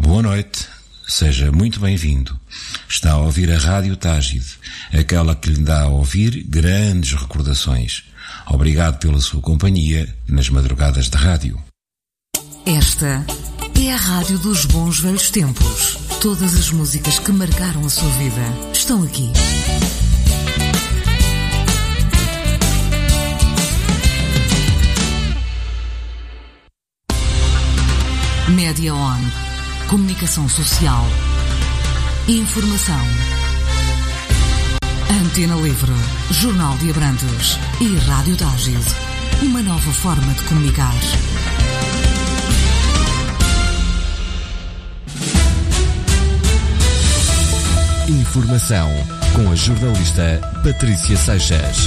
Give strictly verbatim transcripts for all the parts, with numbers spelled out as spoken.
Boa noite, seja muito bem-vindo. Está a ouvir a Rádio Tágide, aquela que lhe dá a ouvir grandes recordações. Obrigado pela sua companhia nas madrugadas de rádio. Esta é a Rádio dos Bons Velhos Tempos. Todas as músicas que marcaram a sua vida estão aqui. Média On. Comunicação social. Informação. Antena Livre. Jornal de Abrantes. E Rádio Tágide. Uma nova forma de comunicar. Informação com a jornalista Patrícia Seixas.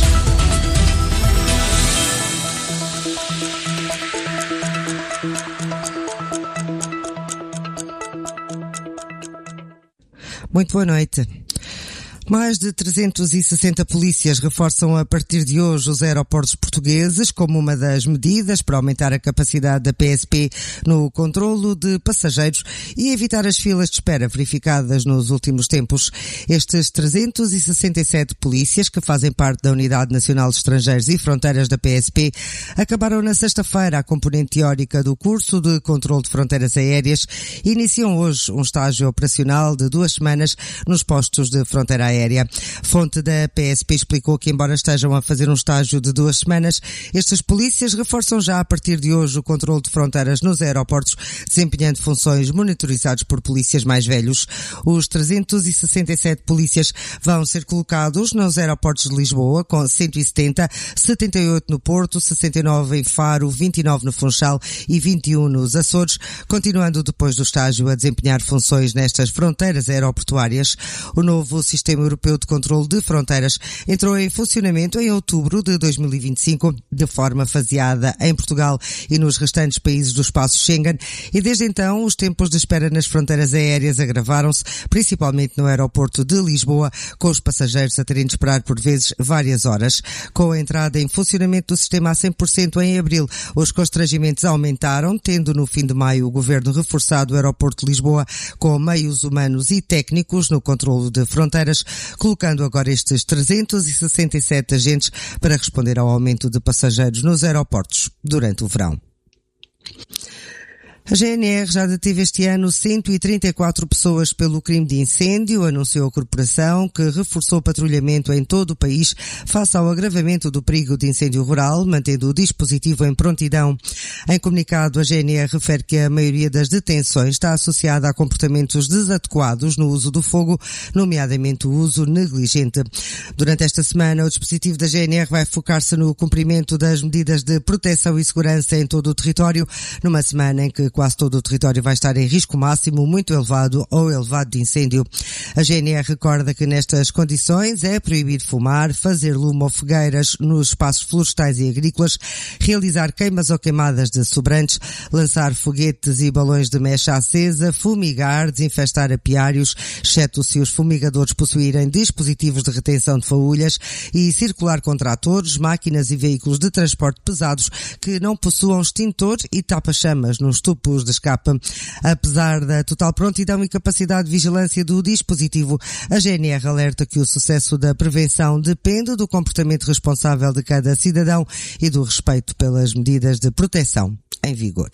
Muito boa noite. Mais de trezentos e sessenta polícias reforçam a partir de hoje os aeroportos portugueses como uma das medidas para aumentar a capacidade da P S P no controlo de passageiros e evitar as filas de espera verificadas nos últimos tempos. Estes trezentos e sessenta e sete polícias, que fazem parte da Unidade Nacional de Estrangeiros e Fronteiras da P S P, acabaram na sexta-feira a componente teórica do curso de controlo de fronteiras aéreas e iniciam hoje um estágio operacional de duas semanas nos postos de fronteira aérea. Aérea. Fonte da P S P explicou que, embora estejam a fazer um estágio de duas semanas, estes polícias reforçam já a partir de hoje o controle de fronteiras nos aeroportos, desempenhando funções monitorizadas por polícias mais velhos. Os trezentos e sessenta e sete polícias vão ser colocados nos aeroportos de Lisboa, com cento e setenta, setenta e oito no Porto, sessenta e nove em Faro, vinte e nove no Funchal e vinte e um nos Açores, continuando depois do estágio a desempenhar funções nestas fronteiras aeroportuárias. O novo sistema Europeu de Controlo de Fronteiras entrou em funcionamento em outubro de dois mil e vinte e cinco, de forma faseada em Portugal e nos restantes países do espaço Schengen, e desde então os tempos de espera nas fronteiras aéreas agravaram-se, principalmente no aeroporto de Lisboa, com os passageiros a terem de esperar por vezes várias horas. Com a entrada em funcionamento do sistema a cem por cento em abril, os constrangimentos aumentaram, tendo no fim de maio o Governo reforçado o aeroporto de Lisboa com meios humanos e técnicos no controlo de fronteiras, colocando agora estes trezentos e sessenta e sete agentes para responder ao aumento de passageiros nos aeroportos durante o verão. A G N R já deteve este ano cento e trinta e quatro pessoas pelo crime de incêndio, anunciou a corporação, que reforçou o patrulhamento em todo o país face ao agravamento do perigo de incêndio rural, mantendo o dispositivo em prontidão. Em comunicado, a G N R refere que a maioria das detenções está associada a comportamentos desadequados no uso do fogo, nomeadamente o uso negligente. Durante esta semana, o dispositivo da G N R vai focar-se no cumprimento das medidas de proteção e segurança em todo o território, numa semana em que quase todo o território vai estar em risco máximo muito elevado ou elevado de incêndio. A G N R recorda que nestas condições é proibido fumar, fazer lume ou fogueiras nos espaços florestais e agrícolas, realizar queimas ou queimadas de sobrantes, lançar foguetes e balões de mecha acesa, fumigar, desinfestar apiários, exceto se os fumigadores possuírem dispositivos de retenção de faúlhas, e circular com tratores, máquinas e veículos de transporte pesados que não possuam extintor e tapa-chamas nos tubos de escape. Apesar da total prontidão e capacidade de vigilância do dispositivo, a G N R alerta que o sucesso da prevenção depende do comportamento responsável de cada cidadão e do respeito pelas medidas de proteção em vigor.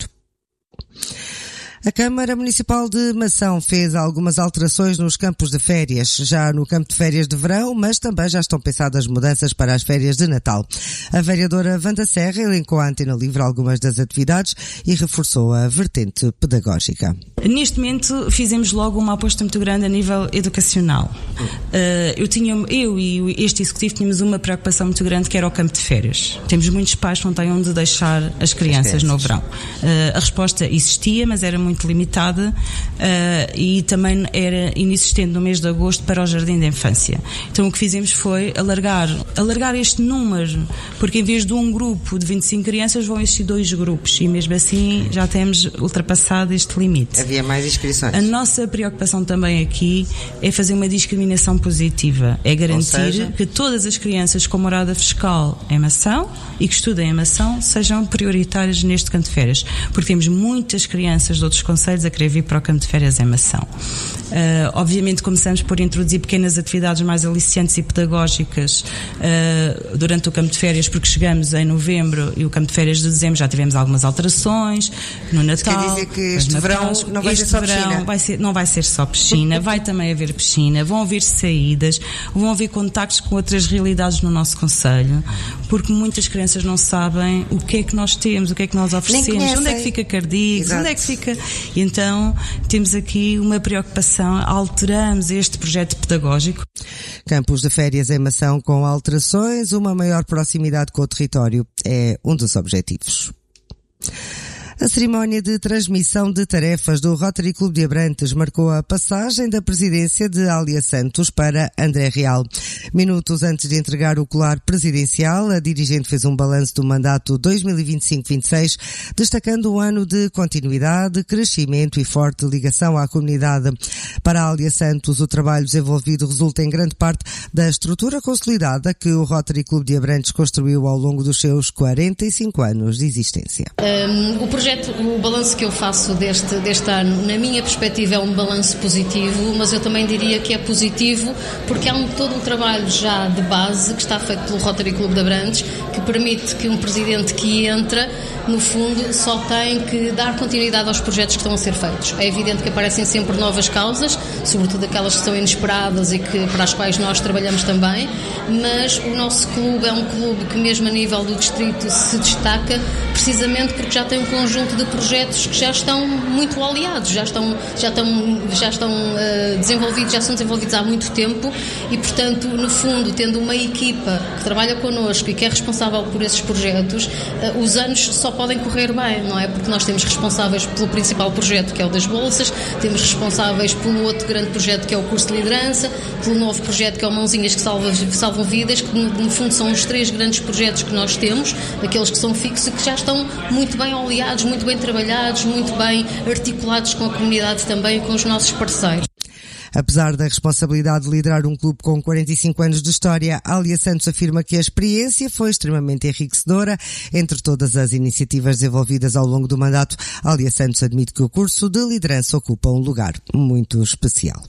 A Câmara Municipal de Mação fez algumas alterações nos campos de férias, já no campo de férias de verão, mas também já estão pensadas mudanças para as férias de Natal. A vereadora Wanda Serra elencou à Antena Livre algumas das atividades e reforçou a vertente pedagógica. Neste momento fizemos logo uma aposta muito grande a nível educacional. Uh, eu, tinha, eu e este executivo tínhamos uma preocupação muito grande, que era o campo de férias. Temos muitos pais que não têm onde deixar as crianças, as crianças. no verão. Uh, a resposta existia, mas era muito muito limitada uh, e também era inexistente no mês de agosto para o jardim da infância. Então o que fizemos foi alargar, alargar este número, porque em vez de um grupo de vinte e cinco crianças vão existir dois grupos e mesmo assim já temos ultrapassado este limite. havia mais inscrições. A nossa preocupação também aqui é fazer uma discriminação positiva, é garantir seja... que todas as crianças com morada fiscal em Mação e que estudem em Mação sejam prioritárias neste campo de férias, porque temos muitas crianças de outros concelhos a querer vir para o campo de férias em Mação. Uh, obviamente começamos por introduzir pequenas atividades mais aliciantes e pedagógicas uh, durante o campo de férias, porque chegamos em novembro e o campo de férias de dezembro já tivemos algumas alterações no Natal. Quer dizer que este verão não vai ser só piscina? Vai ser, não vai ser só piscina, vai também haver piscina, vão haver saídas, vão haver contactos com outras realidades no nosso concelho, porque muitas crianças não sabem o que é que nós temos, o que é que nós oferecemos, onde é que fica Cardicos, Exato. onde é que fica... E então temos aqui uma preocupação, alteramos este projeto pedagógico. Campos de férias em Mação com alterações, uma maior proximidade com o território é um dos objetivos. A cerimónia de transmissão de tarefas do Rotary Clube de Abrantes marcou a passagem da presidência de Alia Santos para André Real. Minutos antes de entregar o colar presidencial, a dirigente fez um balanço do mandato dois mil e vinte e cinco vinte e seis, destacando um ano de continuidade, crescimento e forte ligação à comunidade. Para Alia Santos, o trabalho desenvolvido resulta em grande parte da estrutura consolidada que o Rotary Clube de Abrantes construiu ao longo dos seus quarenta e cinco anos de existência. Um, o projeto O balanço que eu faço deste, deste ano, na minha perspectiva, é um balanço positivo, mas eu também diria que é positivo porque há um, todo um trabalho já de base que está feito pelo Rotary Clube de Abrantes, que permite que um presidente que entra, no fundo, só tem que dar continuidade aos projetos que estão a ser feitos. É evidente que aparecem sempre novas causas, sobretudo aquelas que são inesperadas e que, para as quais nós trabalhamos também, mas o nosso clube é um clube que, mesmo a nível do distrito, se destaca precisamente porque já tem um conjunto de projetos que já estão muito aliados, já estão, já estão, já estão uh, desenvolvidos, já são desenvolvidos há muito tempo e, portanto, no fundo, tendo uma equipa que trabalha connosco e que é responsável por esses projetos, uh, os anos só podem correr bem, não é? Porque nós temos responsáveis pelo principal projeto, que é o das bolsas, temos responsáveis pelo outro grande projeto, que é o curso de liderança, pelo novo projeto, que é o Mãozinhas que salva, salvam vidas, que no, no fundo são os três grandes projetos que nós temos, aqueles que são fixos e que já estão muito bem aliados, muito bem trabalhados, muito bem articulados com a comunidade também e com os nossos parceiros. Apesar da responsabilidade de liderar um clube com quarenta e cinco anos de história, Alia Santos afirma que a experiência foi extremamente enriquecedora. Entre todas as iniciativas desenvolvidas ao longo do mandato, Alia Santos admite que o curso de liderança ocupa um lugar muito especial.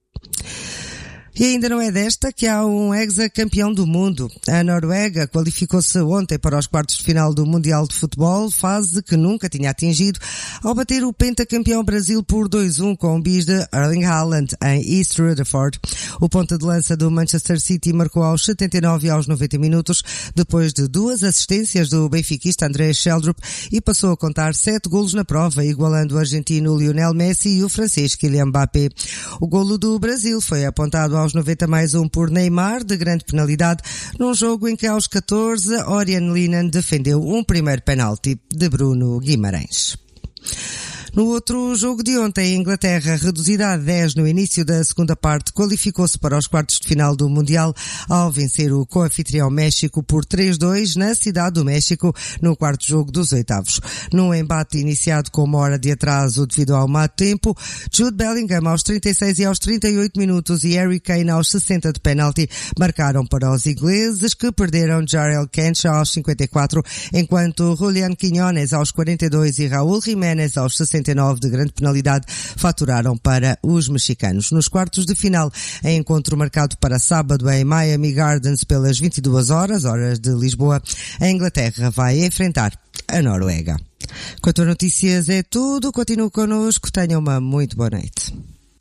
E ainda não é desta que há um ex-campeão do mundo. A Noruega qualificou-se ontem para os quartos de final do Mundial de Futebol, fase que nunca tinha atingido, ao bater o pentacampeão Brasil por dois a um com o bis de Erling Haaland em East Rutherford. O ponta de lança do Manchester City marcou aos setenta e nove e aos noventa minutos, depois de duas assistências do benfiquista André Sheldrup, e passou a contar sete golos na prova, igualando o argentino Lionel Messi e o francês Kylian Mbappé. O golo do Brasil foi apontado aos noventa mais um por Neymar, de grande penalidade, num jogo em que aos catorze Orion Linan defendeu um primeiro penalti de Bruno Guimarães. No outro jogo de ontem, a Inglaterra, reduzida a dez no início da segunda parte, qualificou-se para os quartos de final do Mundial ao vencer o co-anfitrião México por três a dois na Cidade do México, no quarto jogo dos oitavos. Num embate iniciado com uma hora de atraso devido ao má tempo, Jude Bellingham aos trinta e seis e aos trinta e oito minutos e Harry Kane aos sessenta de penalti marcaram para os ingleses, que perderam Jarrell Kenshaw aos cinquenta e quatro, enquanto Julián Quiñones aos quarenta e dois e Raúl Jiménez aos sessenta e nove de grande penalidade faturaram para os mexicanos. Nos quartos de final, em encontro marcado para sábado em Miami Gardens pelas vinte e duas horas, horas de Lisboa, a Inglaterra vai enfrentar a Noruega. Quanto a notícias é tudo, continue connosco, tenha uma muito boa noite.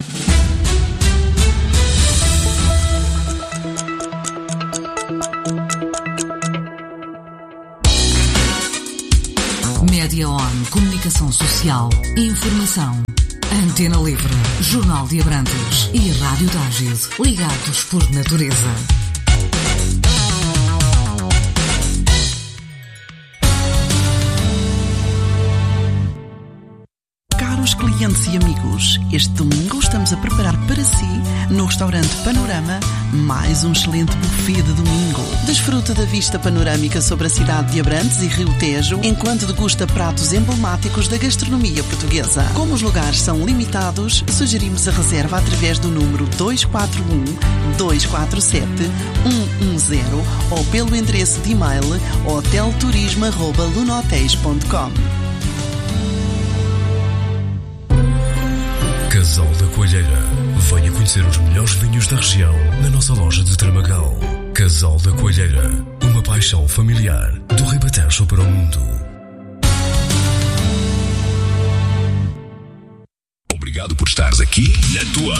Média On, comunicação social, informação. Antena Livre, Jornal de Abrantes e Rádio Tágide, ligados por natureza. Caros clientes e amigos, este domingo estamos a preparar para si, no restaurante Panorama, mais um excelente buffet de domingo. Desfruta da vista panorâmica sobre a cidade de Abrantes e Rio Tejo, enquanto degusta pratos emblemáticos da gastronomia portuguesa. Como os lugares são limitados, sugerimos a reserva através do número dois quatro um, dois quatro sete, um um zero ou pelo endereço de e-mail hotelturismo arroba lunotéis ponto com. Casal da Coalheira. Venha conhecer os melhores vinhos da região na nossa loja de Tramagal. Casal da Coalheira. Uma paixão familiar do Ribatejo para o mundo. Obrigado por estares aqui na tua